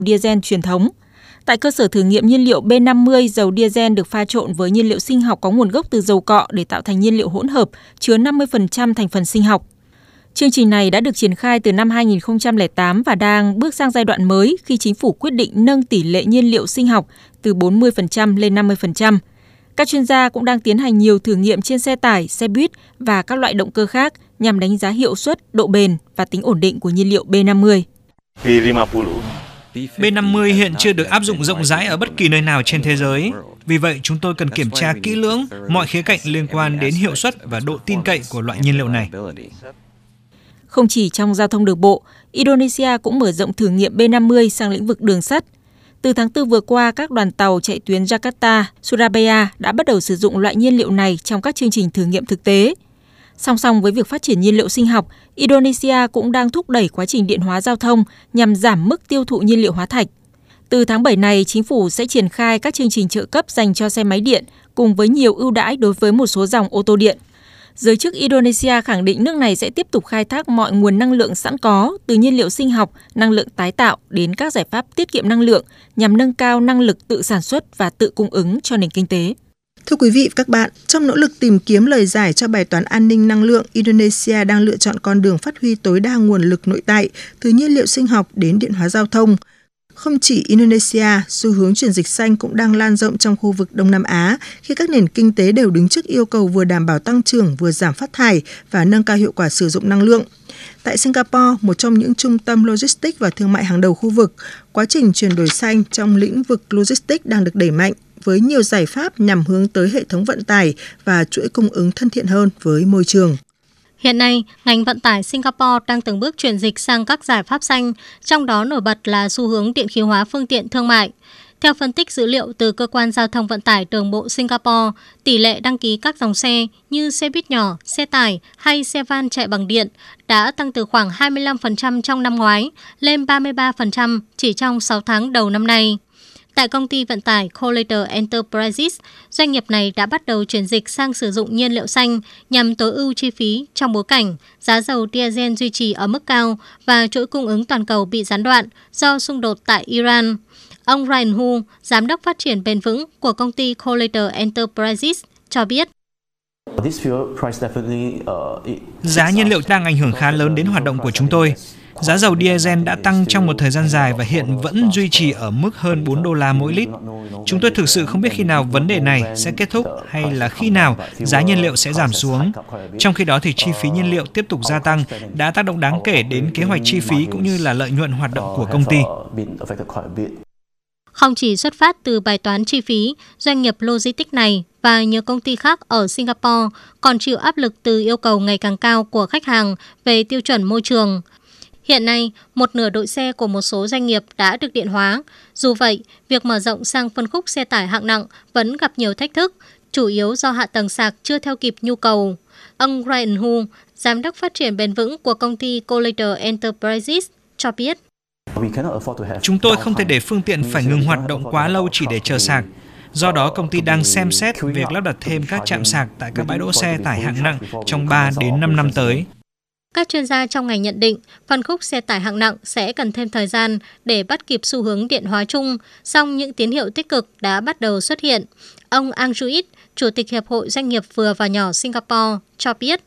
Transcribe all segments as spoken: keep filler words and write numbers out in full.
diesel truyền thống. Tại cơ sở thử nghiệm nhiên liệu B năm mươi, dầu diesel được pha trộn với nhiên liệu sinh học có nguồn gốc từ dầu cọ để tạo thành nhiên liệu hỗn hợp chứa năm mươi phần trăm thành phần sinh học. Chương trình này đã được triển khai từ năm hai nghìn không trăm lẻ tám và đang bước sang giai đoạn mới khi chính phủ quyết định nâng tỷ lệ nhiên liệu sinh học từ bốn mươi phần trăm lên năm mươi phần trăm. Các chuyên gia cũng đang tiến hành nhiều thử nghiệm trên xe tải, xe buýt và các loại động cơ khác nhằm đánh giá hiệu suất, độ bền và tính ổn định của nhiên liệu B năm mươi. B năm mươi hiện chưa được áp dụng rộng rãi ở bất kỳ nơi nào trên thế giới. Vì vậy, chúng tôi cần kiểm tra kỹ lưỡng mọi khía cạnh liên quan đến hiệu suất và độ tin cậy của loại nhiên liệu này. Không chỉ trong giao thông đường bộ, Indonesia cũng mở rộng thử nghiệm B năm mươi sang lĩnh vực đường sắt. Từ tháng tư vừa qua, các đoàn tàu chạy tuyến Jakarta, Surabaya đã bắt đầu sử dụng loại nhiên liệu này trong các chương trình thử nghiệm thực tế. Song song với việc phát triển nhiên liệu sinh học, Indonesia cũng đang thúc đẩy quá trình điện hóa giao thông nhằm giảm mức tiêu thụ nhiên liệu hóa thạch. Từ tháng bảy này, chính phủ sẽ triển khai các chương trình trợ cấp dành cho xe máy điện cùng với nhiều ưu đãi đối với một số dòng ô tô điện. Giới chức Indonesia khẳng định nước này sẽ tiếp tục khai thác mọi nguồn năng lượng sẵn có, từ nhiên liệu sinh học, năng lượng tái tạo đến các giải pháp tiết kiệm năng lượng nhằm nâng cao năng lực tự sản xuất và tự cung ứng cho nền kinh tế. Thưa quý vị và các bạn, trong nỗ lực tìm kiếm lời giải cho bài toán an ninh năng lượng, Indonesia đang lựa chọn con đường phát huy tối đa nguồn lực nội tại từ nhiên liệu sinh học đến điện hóa giao thông. Không chỉ Indonesia, xu hướng chuyển dịch xanh cũng đang lan rộng trong khu vực Đông Nam Á khi các nền kinh tế đều đứng trước yêu cầu vừa đảm bảo tăng trưởng, vừa giảm phát thải và nâng cao hiệu quả sử dụng năng lượng. Tại Singapore, một trong những trung tâm logistics và thương mại hàng đầu khu vực, quá trình chuyển đổi xanh trong lĩnh vực logistics đang được đẩy mạnh với nhiều giải pháp nhằm hướng tới hệ thống vận tải và chuỗi cung ứng thân thiện hơn với môi trường. Hiện nay, ngành vận tải Singapore đang từng bước chuyển dịch sang các giải pháp xanh, trong đó nổi bật là xu hướng điện khí hóa phương tiện thương mại. Theo phân tích dữ liệu từ Cơ quan Giao thông Vận tải Đường bộ Singapore, tỷ lệ đăng ký các dòng xe như xe buýt nhỏ, xe tải hay xe van chạy bằng điện đã tăng từ khoảng hai mươi lăm phần trăm trong năm ngoái lên ba mươi ba phần trăm chỉ trong sáu tháng đầu năm nay. Tại công ty vận tải Collater Enterprises, doanh nghiệp này đã bắt đầu chuyển dịch sang sử dụng nhiên liệu xanh nhằm tối ưu chi phí trong bối cảnh giá dầu diesel duy trì ở mức cao và chuỗi cung ứng toàn cầu bị gián đoạn do xung đột tại Iran. Ông Ryan Hu, giám đốc phát triển bền vững của công ty Collater Enterprises, cho biết. Giá nhiên liệu đang ảnh hưởng khá lớn đến hoạt động của chúng tôi. Giá dầu diesel đã tăng trong một thời gian dài và hiện vẫn duy trì ở mức hơn bốn đô la mỗi lít. Chúng tôi thực sự không biết khi nào vấn đề này sẽ kết thúc hay là khi nào giá nhiên liệu sẽ giảm xuống. Trong khi đó thì chi phí nhiên liệu tiếp tục gia tăng đã tác động đáng kể đến kế hoạch chi phí cũng như là lợi nhuận hoạt động của công ty. Không chỉ xuất phát từ bài toán chi phí, doanh nghiệp logistics này và nhiều công ty khác ở Singapore còn chịu áp lực từ yêu cầu ngày càng cao của khách hàng về tiêu chuẩn môi trường. Hiện nay, một nửa đội xe của một số doanh nghiệp đã được điện hóa. Dù vậy, việc mở rộng sang phân khúc xe tải hạng nặng vẫn gặp nhiều thách thức, chủ yếu do hạ tầng sạc chưa theo kịp nhu cầu. Ông Ryan Hu, giám đốc phát triển bền vững của công ty Collater Enterprises, cho biết. Chúng tôi không thể để phương tiện phải ngừng hoạt động quá lâu chỉ để chờ sạc. Do đó, công ty đang xem xét việc lắp đặt thêm các trạm sạc tại các bãi đỗ xe tải hạng nặng trong ba đến năm năm tới. Các chuyên gia trong ngành nhận định phân khúc xe tải hạng nặng sẽ cần thêm thời gian để bắt kịp xu hướng điện hóa chung, song những tín hiệu tích cực đã bắt đầu xuất hiện. Ông Ang Juit, Chủ tịch Hiệp hội Doanh nghiệp vừa và nhỏ Singapore, cho biết.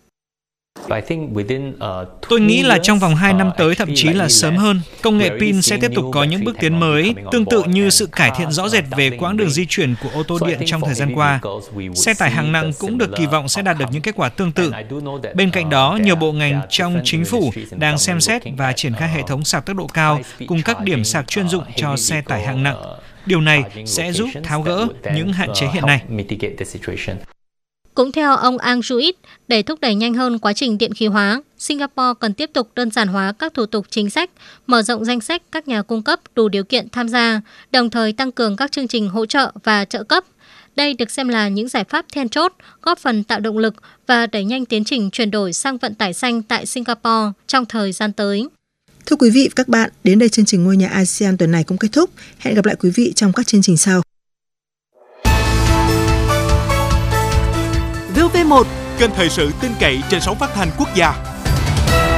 Tôi nghĩ là trong vòng hai năm tới, thậm chí là sớm hơn, công nghệ pin sẽ tiếp tục có những bước tiến mới, tương tự như sự cải thiện rõ rệt về quãng đường di chuyển của ô tô điện trong thời gian qua. Xe tải hạng nặng cũng được kỳ vọng sẽ đạt được những kết quả tương tự. Bên cạnh đó, nhiều bộ ngành trong chính phủ đang xem xét và triển khai hệ thống sạc tốc độ cao cùng các điểm sạc chuyên dụng cho xe tải hạng nặng. Điều này sẽ giúp tháo gỡ những hạn chế hiện nay. Cũng theo ông Ang Juit, để thúc đẩy nhanh hơn quá trình điện khí hóa, Singapore cần tiếp tục đơn giản hóa các thủ tục chính sách, mở rộng danh sách các nhà cung cấp đủ điều kiện tham gia, đồng thời tăng cường các chương trình hỗ trợ và trợ cấp. Đây được xem là những giải pháp then chốt, góp phần tạo động lực và đẩy nhanh tiến trình chuyển đổi sang vận tải xanh tại Singapore trong thời gian tới. Thưa quý vị và các bạn, đến đây chương trình Ngôi nhà a sê an tuần này cũng kết thúc. Hẹn gặp lại quý vị trong các chương trình sau. vê o vê một, kênh thời sự tin cậy trên sóng phát thanh quốc gia.